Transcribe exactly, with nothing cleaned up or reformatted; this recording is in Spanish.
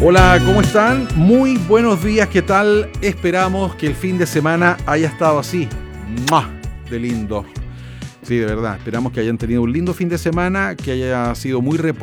Hola, ¿cómo están? Muy buenos días, ¿qué tal? Esperamos que el fin de semana haya estado así. ¡Mua! De lindo. Sí, de verdad, esperamos que hayan tenido un lindo fin de semana, que haya sido muy reposado.